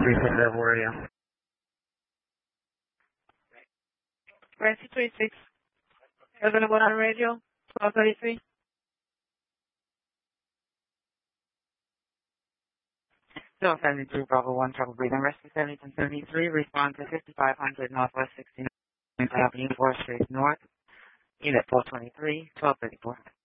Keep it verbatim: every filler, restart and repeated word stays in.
thirty-six, where are you? Rescue twenty-six. Available on radio, twelve thirty-three. Zero seventy-three, Bravo one, Trouble Breathing, Rescue seventy-two seventy-three, respond to fifty-five hundred Northwest sixty-ninth Avenue, fourth Street North, Unit four twenty-three, twelve thirty-four.